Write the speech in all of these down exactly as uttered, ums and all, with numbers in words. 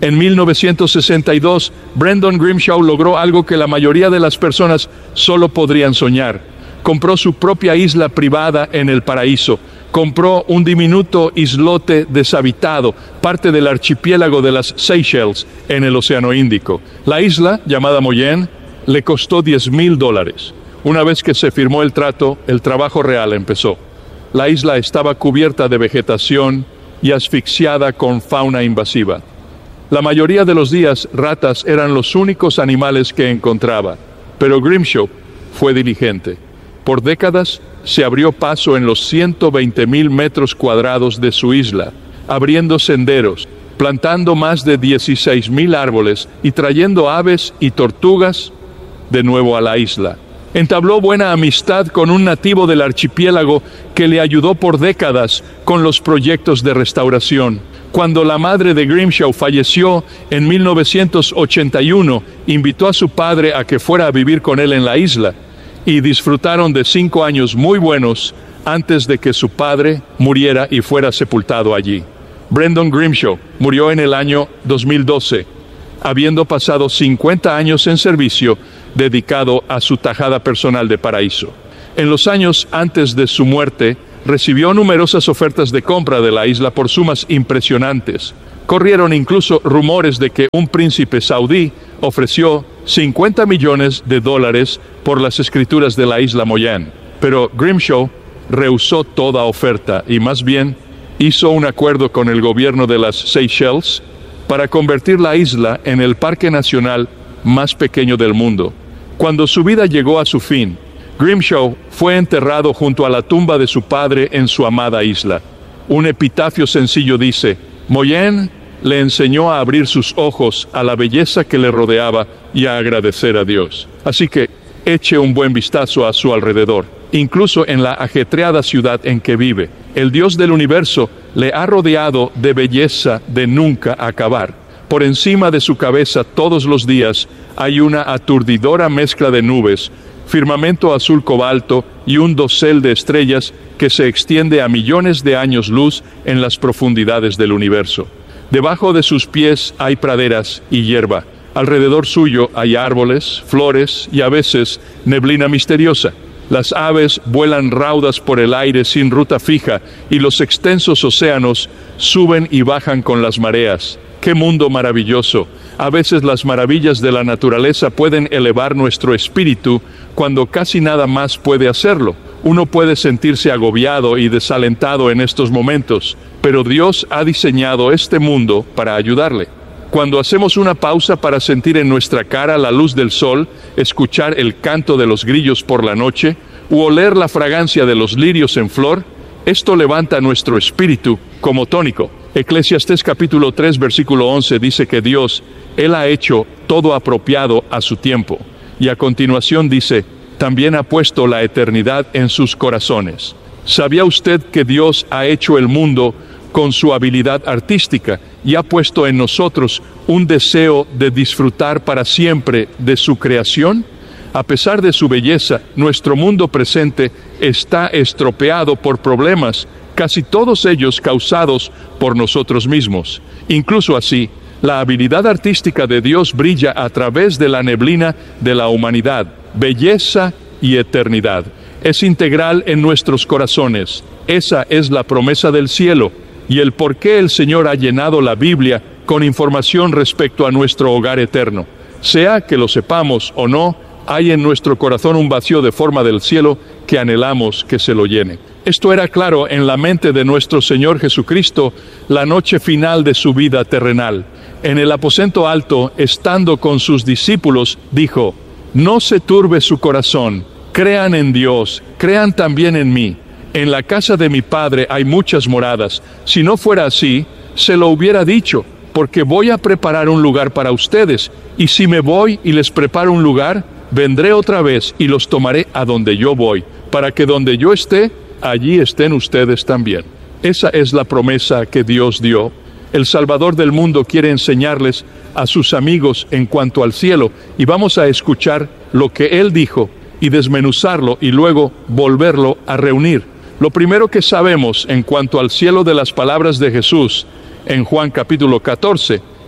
En mil novecientos sesenta y dos, Brendan Grimshaw logró algo que la mayoría de las personas solo podrían soñar. Compró su propia isla privada en el paraíso. Compró un diminuto islote deshabitado, parte del archipiélago de las Seychelles, en el Océano Índico. La isla, llamada Moyenne, le costó diez mil dólares. Una vez que se firmó el trato, el trabajo real empezó. La isla estaba cubierta de vegetación y asfixiada con fauna invasiva. La mayoría de los días, ratas eran los únicos animales que encontraba, pero Grimshaw fue diligente. Por décadas se abrió paso en los ciento veinte mil metros cuadrados de su isla, abriendo senderos, plantando más de dieciséis mil árboles y trayendo aves y tortugas de nuevo a la isla. Entabló buena amistad con un nativo del archipiélago que le ayudó por décadas con los proyectos de restauración. Cuando la madre de Grimshaw falleció en mil novecientos ochenta y uno, invitó a su padre a que fuera a vivir con él en la isla, y disfrutaron de cinco años muy buenos antes de que su padre muriera y fuera sepultado allí. Brendan Grimshaw murió en el año dos mil doce, habiendo pasado cincuenta años en servicio dedicado a su tajada personal de paraíso. En los años antes de su muerte, recibió numerosas ofertas de compra de la isla por sumas impresionantes. Corrieron incluso rumores de que un príncipe saudí ofreció cincuenta millones de dólares por las escrituras de la isla Moyenne. Pero Grimshaw rehusó toda oferta y más bien hizo un acuerdo con el gobierno de las Seychelles para convertir la isla en el parque nacional más pequeño del mundo. Cuando su vida llegó a su fin, Grimshaw fue enterrado junto a la tumba de su padre en su amada isla. Un epitafio sencillo dice: Moyenne le enseñó a abrir sus ojos a la belleza que le rodeaba y a agradecer a Dios. Así que eche un buen vistazo a su alrededor. Incluso en la ajetreada ciudad en que vive, el Dios del universo le ha rodeado de belleza de nunca acabar. Por encima de su cabeza todos los días hay una aturdidora mezcla de nubes, firmamento azul cobalto y un dosel de estrellas que se extiende a millones de años luz en las profundidades del universo. Debajo de sus pies hay praderas y hierba. Alrededor suyo hay árboles, flores y a veces neblina misteriosa. Las aves vuelan raudas por el aire sin ruta fija y los extensos océanos suben y bajan con las mareas. ¡Qué mundo maravilloso! A veces las maravillas de la naturaleza pueden elevar nuestro espíritu cuando casi nada más puede hacerlo. Uno puede sentirse agobiado y desalentado en estos momentos, pero Dios ha diseñado este mundo para ayudarle. Cuando hacemos una pausa para sentir en nuestra cara la luz del sol, escuchar el canto de los grillos por la noche, u oler la fragancia de los lirios en flor, esto levanta nuestro espíritu como tónico. Eclesiastés capítulo tres versículo once dice que Dios, Él ha hecho todo apropiado a su tiempo. Y a continuación dice, también ha puesto la eternidad en sus corazones. ¿Sabía usted que Dios ha hecho el mundo con su habilidad artística y ha puesto en nosotros un deseo de disfrutar para siempre de su creación? A pesar de su belleza, nuestro mundo presente está estropeado por problemas, casi todos ellos causados por nosotros mismos. Incluso así, la habilidad artística de Dios brilla a través de la neblina de la humanidad, belleza y eternidad. Es integral en nuestros corazones. Esa es la promesa del cielo y el por qué el Señor ha llenado la Biblia con información respecto a nuestro hogar eterno. Sea que lo sepamos o no, hay en nuestro corazón un vacío de forma del cielo que anhelamos que se lo llene. Esto era claro en la mente de nuestro Señor Jesucristo la noche final de su vida terrenal. En el aposento alto, estando con sus discípulos, dijo: no se turbe su corazón, crean en Dios, crean también en mí. En la casa de mi Padre hay muchas moradas. Si no fuera así, se lo hubiera dicho, porque voy a preparar un lugar para ustedes. Y si me voy y les preparo un lugar, vendré otra vez y los tomaré a donde yo voy, para que donde yo esté, allí estén ustedes también. Esa es la promesa que Dios dio. El Salvador del mundo quiere enseñarles a sus amigos en cuanto al cielo, y vamos a escuchar lo que Él dijo y desmenuzarlo y luego volverlo a reunir. Lo primero que sabemos en cuanto al cielo de las palabras de Jesús en Juan capítulo catorce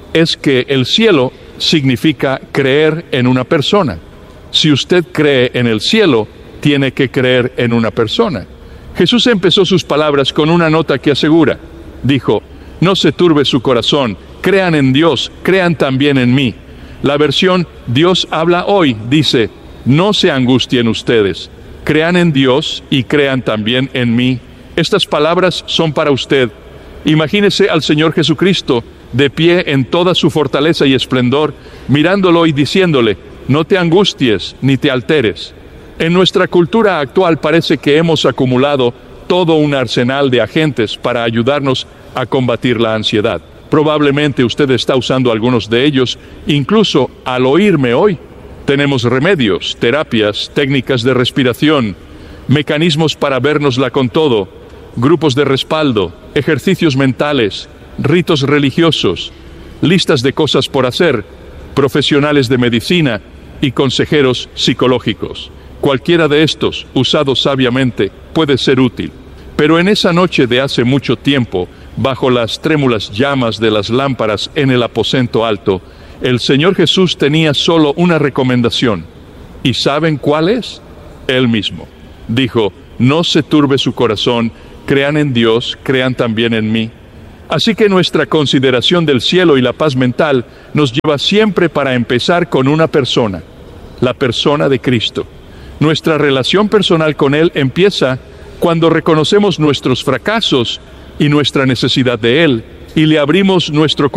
es que el cielo significa creer en una persona. Si usted cree en el cielo, tiene que creer en una persona. Jesús empezó sus palabras con una nota que asegura. Dijo, no se turbe su corazón, crean en Dios, crean también en mí. La versión Dios habla hoy dice, no se angustien ustedes, crean en Dios y crean también en mí. Estas palabras son para usted. Imagínese al Señor Jesucristo de pie en toda su fortaleza y esplendor, mirándolo y diciéndole, no te angusties ni te alteres. En nuestra cultura actual parece que hemos acumulado todo un arsenal de agentes para ayudarnos a combatir la ansiedad. Probablemente usted está usando algunos de ellos, incluso al oírme hoy. Tenemos remedios, terapias, técnicas de respiración, mecanismos para vernosla con todo, grupos de respaldo, ejercicios mentales, ritos religiosos, listas de cosas por hacer, profesionales de medicina y consejeros psicológicos. Cualquiera de estos, usados sabiamente, puede ser útil. Pero en esa noche de hace mucho tiempo, bajo las trémulas llamas de las lámparas en el aposento alto, el Señor Jesús tenía solo una recomendación. ¿Y saben cuál es? Él mismo. Dijo, no se turbe su corazón, crean en Dios, crean también en mí. Así que nuestra consideración del cielo y la paz mental nos lleva siempre para empezar con una persona, la persona de Cristo. Nuestra relación personal con Él empieza cuando reconocemos nuestros fracasos y nuestra necesidad de Él y le abrimos nuestro corazón